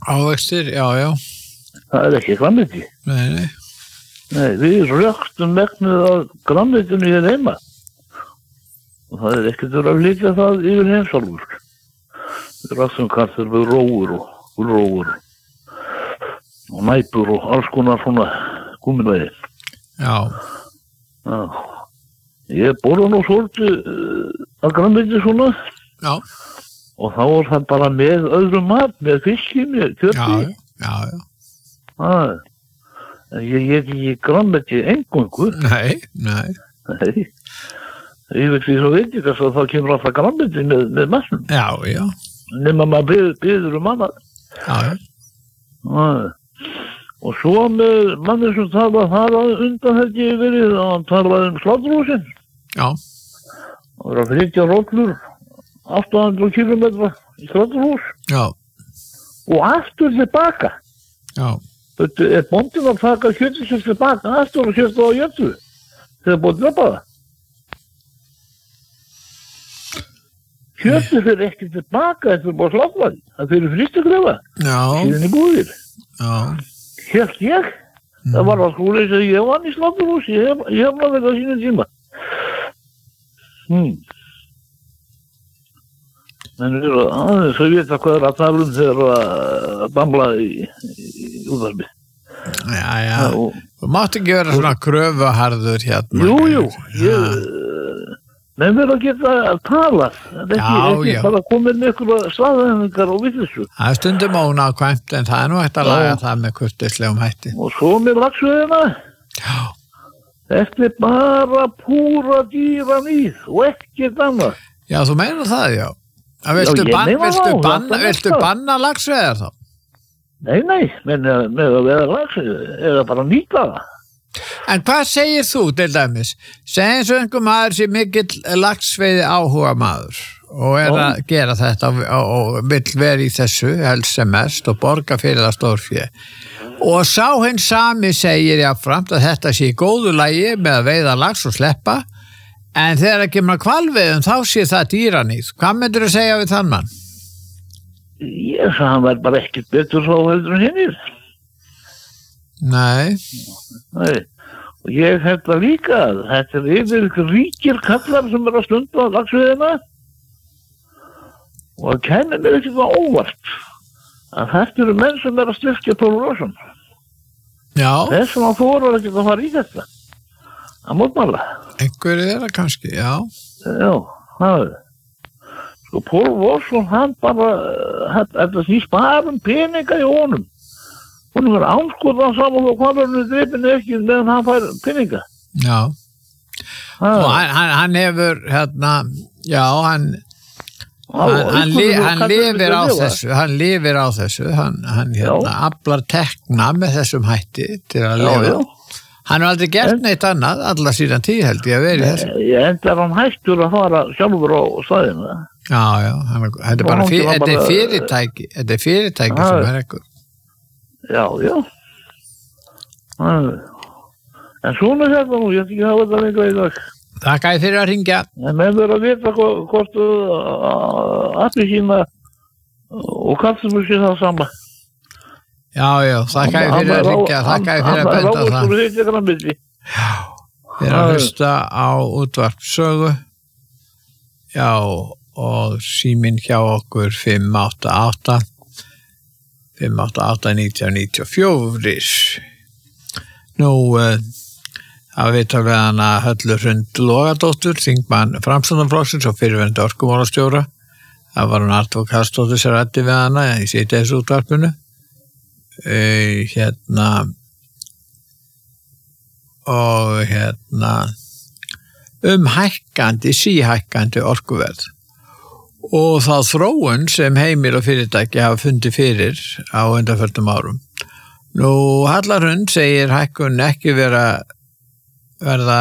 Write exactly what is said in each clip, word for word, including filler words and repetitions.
Ávextir, já, já. Það er ekki grænmeti. Nei, nei. Nei, við röktum megnið af grænmetinu hér heima. Og það er ekkert verið að flytja það yfir heimsálfur. Við röktum kartöflur, rófur og gulrófur og næpur og alls konar svona gúmmílæði. Já. Já. Ég borða nú svolítið uh, að grænmeti svona. Já. Og þá var það bara með öðrum mat, með fiski, með kjöti. Já, já, já. Það. Ég get ekki grænmeti eingöngu. Nei, nei. Nei. Ég veit því svo veit ég að þá kemur alltaf grænmeti með, með massum. Já, já. Nema maður byð, byður um annað. Já, já. Það. Og svo með manni sem tala þar undan þetta ég verið og hann talaði um sláturhúsin. Já. Það var að flytja rollur átta hundruð kílómetra í sláturhús. Já. Og aftur tilbaka. Já. Þetta er bóndinn að taka kjötið sér tilbaka aftur og kjötið á jötu. Þegar búið að drepa það. Kjötið fyrir ekki tilbaka eftir búið að slátra því. Það fyrir frystiklefa. Já. Síðan í búðir. Já. Helt ég. Mm. Það var að skúli sem ég vann í sláturhús. Ég hef, ég hef náðu þetta á sínu tíma. Hmm. En við erum aðeins að vita hvað er að tala um þegar að bambla í, í útvarpi. Já, já. Þú mátt ekki vera svona kröfuharður hérna. Jú, jú. Ég, menn verður að geta að tala. Það er ekki, Já, ekki já. bara komið með ykkur slaðhæfingar og vitlissu. Það er stundum ónákvæmt en það er nú hægt að laga það með kurteislegum hætti. Og svo með laxveiðina. Já. Þetta er bara púra dýranýð og ekkert annað. Já, þú meinar það, já. Að viltu, ég ban, meina viltu, það, banna, það er viltu það. banna laxveiðar þá? Nei, nei, menn með að vera laxveiði er að bara nýta það. En hvað segir þú til dæmis? Segir eins og einhver maður sem mikill laxveiði áhuga maður og er Já. að gera þetta og, og, og vill vera í þessu helst sem mest og borga fyrir það stórfé. Og sá hinn sami segir jáfnframt að þetta sé í góðu lagi með að veiða lax og sleppa en þegar það kemur að hvalveiðum þá sé það dýranýð. Hvað myndir þú segja við þann mann? Ég sagði hann var bara ekkert betur svo heldur en hinnir. Nei. Nei. Og ég held það líka að þetta er yfir ykkur ríkir kallar sem er að stunda á laxveiðina og það kennir mér ekki það óvart að þetta eru menn sem er að styrkja Tólf Rósson. Já. Þess að hann þorar ekki að fara í þetta. Að mótmála. Einhverju er það kannski, já. Já, það er. Sko, Tólf Rósson, hann bara, þetta snýst bara um peninga í honum. Hún er ánskoðan saman og hvað er hann dreipinu ekki meðan hann fær peninga. Já. Ha. Og hann, hann, hann hefur, hérna, já, hann, Já, hann, hann, li, einhverjum hann kallar lifir þetta á lifa. þessu, hann lifir á þessu, hann, hann hérna, aflar tekna með þessum hætti til að Já, lifa. já. Hann har aldrei gert neitt annað, alla síðan tíð held ég að vera í þessu. Ég enda er hann hættur að fara sjálfur á staðinu. Já, já, hann, þetta er bara, hann fyr, var þetta er bara- fyrirtæki, þetta er fyrirtæki Já. sem er ekkur. Já, já. En svona er þetta nú, ég ætti ekki að hafa þetta lengra í dag. Þakka ég fyrir að ringja. En menn verður að vita hvo- hvort uh, appelsína og kartöflur sé það sama. Já, já, þakka ég fyrir að ringja, þakka ég fyrir að benda það. Hann er þetta grannbyrði. Já, við erum að hlusta á útvarpssögu. Já, og síminn hjá okkur fimm átta átta fimm átta átta nítján níutíu og fjögur. Nú, uh, að vita við hana Höllur Hrund Logadóttur, þingmann Framsóknarflokksins og fyrrverandi orkumálastjóra. Það var hún Arnþór Karlsdóttir sem ræddi við hana í síðdegisútvarpinu. Uh, hérna og hérna um hækkandi, síhækkandi orkuverð og þá þróun sem heimil og fyrirtæki hafa fundið fyrir á undanförnum árum. Nú, Hallar Hrund segir hækkun ekki vera verða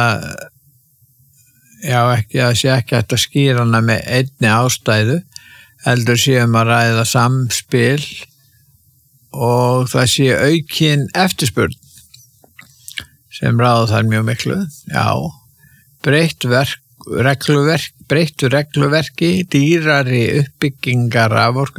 já, ekki að sé ekki hægt að skýra hana með einni ástæðu, heldur séum að ræða samspil og það sé aukin eftirspurn sem ráða þar mjög miklu. Já, breytt verk, regluverk, breyttu regluverki, dýrari uppbyggingar af orku